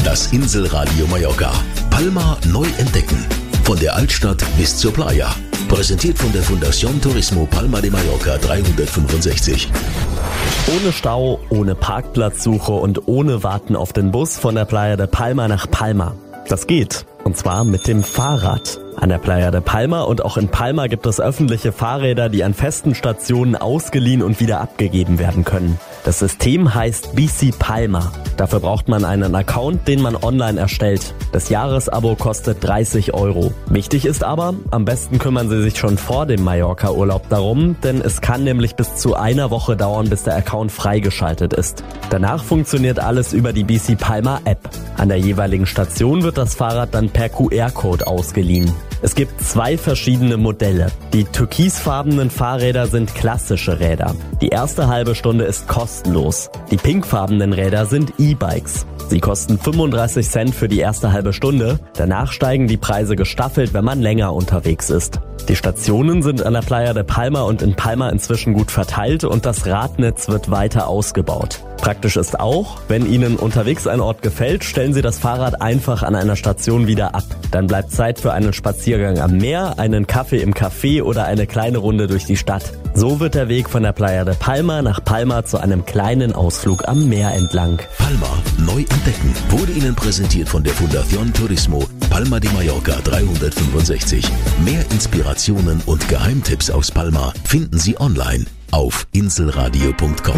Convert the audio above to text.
Das Inselradio Mallorca. Palma neu entdecken. Von der Altstadt bis zur Playa. Präsentiert von der Fundación Turismo Palma de Mallorca 365. Ohne Stau, ohne Parkplatzsuche und ohne Warten auf den Bus von der Playa de Palma nach Palma. Das geht. Und zwar mit dem Fahrrad. An der Playa de Palma und auch in Palma gibt es öffentliche Fahrräder, die an festen Stationen ausgeliehen und wieder abgegeben werden können. Das System heißt Bici Palma. Dafür braucht man einen Account, den man online erstellt. Das Jahresabo kostet 30 €. Wichtig ist aber, am besten kümmern Sie sich schon vor dem Mallorca-Urlaub darum, denn es kann nämlich bis zu einer Woche dauern, bis der Account freigeschaltet ist. Danach funktioniert alles über die Bici Palma App. An der jeweiligen Station wird das Fahrrad dann per QR-Code ausgeliehen. Es gibt 2 verschiedene Modelle. Die türkisfarbenen Fahrräder sind klassische Räder. Die erste halbe Stunde ist kostenlos. Die pinkfarbenen Räder sind E-Bikes. Sie kosten 35 Cent für die erste halbe Stunde. Danach steigen die Preise gestaffelt, wenn man länger unterwegs ist. Die Stationen sind an der Playa de Palma und in Palma inzwischen gut verteilt und das Radnetz wird weiter ausgebaut. Praktisch ist auch, wenn Ihnen unterwegs ein Ort gefällt, stellen Sie das Fahrrad einfach an einer Station wieder ab. Dann bleibt Zeit für einen Spaziergang am Meer, einen Kaffee im Café oder eine kleine Runde durch die Stadt. So wird der Weg von der Playa de Palma nach Palma zu einem kleinen Ausflug am Meer entlang. Palma neu entdecken wurde Ihnen präsentiert von der Fundación Turismo Palma de Mallorca 365. Mehr Inspirationen und Geheimtipps aus Palma finden Sie online auf inselradio.com.